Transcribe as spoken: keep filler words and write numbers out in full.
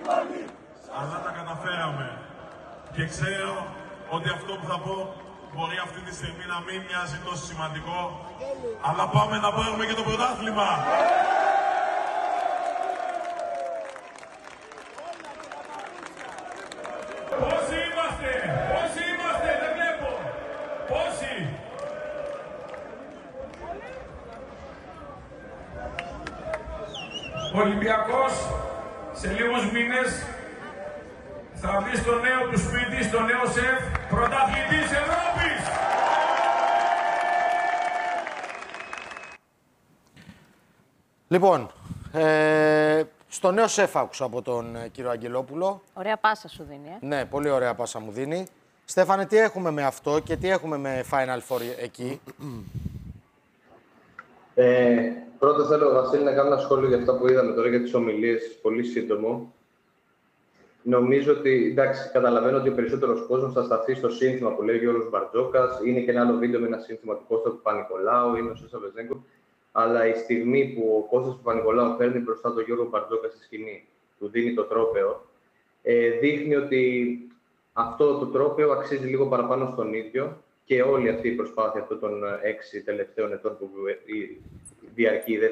Αλλά τα καταφέραμε. Και ξέρω ότι αυτό που θα πω μπορεί αυτή τη στιγμή να μην μοιάζει τόσο σημαντικό, αλλά πάμε να πάρουμε και το πρωτάθλημα. Πόσοι είμαστε, πόσοι είμαστε, δεν βλέπω. Πόσοι. Ο Ολυμπιακός σε λίγους μήνες θα μπει στο νέο του σπίτι, στο νέο σεφ, πρωταθλητής Ευρώπης. Λοιπόν, ε, στο νέο σεφ άκουσα από τον ε, κύριο Αγγελόπουλο. Ωραία πάσα σου δίνει, ε. Ναι, πολύ ωραία πάσα μου δίνει. Στέφανε, τι έχουμε με αυτό και τι έχουμε με Final Four εκεί. Ε, πρώτα θέλω, Βασίλη, να κάνω ένα σχόλιο για αυτά που είδαμε τώρα για τις ομιλίες, πολύ σύντομο. Νομίζω ότι, εντάξει, καταλαβαίνω ότι ο περισσότερος κόσμος θα σταθεί στο σύνθημα που λέει ο Γιώργος Μπαρτζόκας. Είναι και ένα άλλο βίντεο με ένα σύνθημα του Κώστα Παπα-Νικολάου, είναι ο Σώσα Βεζέγκο. Αλλά η στιγμή που ο Κώστας Παπα-Νικολάου φέρνει μπροστά τον Γιώργο Μπαρτζόκα στη σκηνή, του δίνει το τρόπαιο, ε, δείχνει ότι αυτό το τρόπαιο αξίζει λίγο παραπάνω στον ίδιο και όλη αυτή η προσπάθεια αυτών των έξι τελευταίων ετών που διαρκεί.